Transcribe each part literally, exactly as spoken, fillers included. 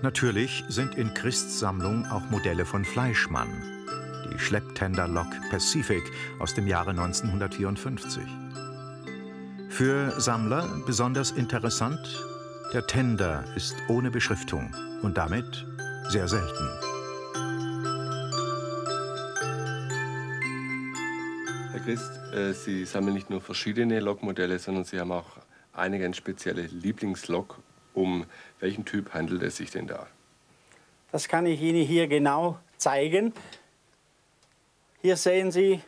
Natürlich sind in Christs Sammlung auch Modelle von Fleischmann. Die Schlepptenderlok Pacific aus dem Jahre neunzehnhundertvierundfünfzig. Für Sammler besonders interessant: der Tender ist ohne Beschriftung und damit sehr selten. Herr Christ, äh, Sie sammeln nicht nur verschiedene Lokmodelle, sondern Sie haben auch eine ganz spezielle Lieblingslok. Um welchen Typ handelt es sich denn da? Das kann ich Ihnen hier genau zeigen. Hier sehen Sie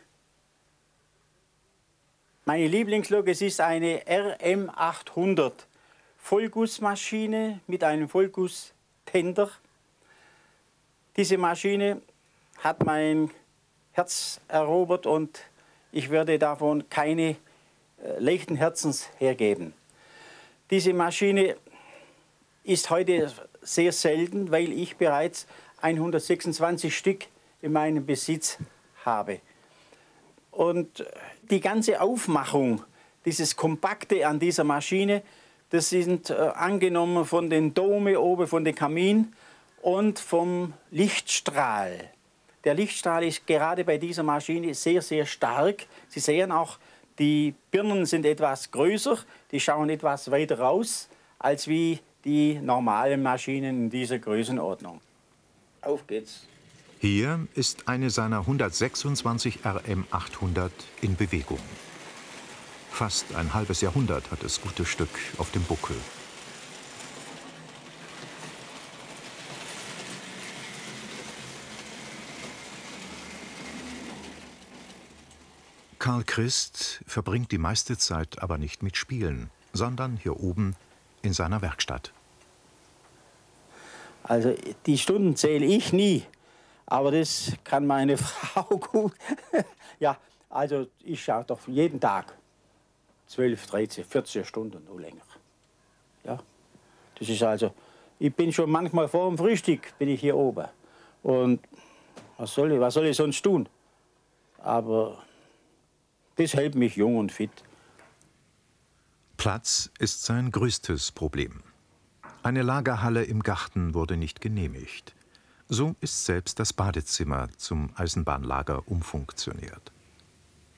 meine Lieblingslok. Es ist eine R M achthundert Vollgussmaschine mit einem Vollgusstender. Diese Maschine hat mein Herz erobert und ich würde davon keine äh, leichten Herzens hergeben. Diese Maschine ist heute sehr selten, weil ich bereits hundertsechsundzwanzig Stück in meinem Besitz habe. Und die ganze Aufmachung, dieses Kompakte an dieser Maschine, das sind äh, angenommen von den Dome oben, von dem Kamin und vom Lichtstrahl. Der Lichtstrahl ist gerade bei dieser Maschine sehr, sehr stark. Sie sehen auch, die Birnen sind etwas größer, die schauen etwas weiter raus, als wie die normalen Maschinen in dieser Größenordnung. Auf geht's. Hier ist eine seiner hundertsechsundzwanzig R M achthundert in Bewegung. Fast ein halbes Jahrhundert hat das gute Stück auf dem Buckel. Karl Christ verbringt die meiste Zeit aber nicht mit Spielen, sondern hier oben in seiner Werkstatt. Also die Stunden zähle ich nie, aber das kann meine Frau gut. Ja, also ich schaue doch jeden Tag zwölf, dreizehn, vierzehn Stunden oder länger. Ja, das ist also, ich bin schon manchmal vor dem Frühstück bin ich hier oben. Und was soll ich, was soll ich sonst tun? Aber das hält mich jung und fit. Platz ist sein größtes Problem. Eine Lagerhalle im Garten wurde nicht genehmigt. So ist selbst das Badezimmer zum Eisenbahnlager umfunktioniert.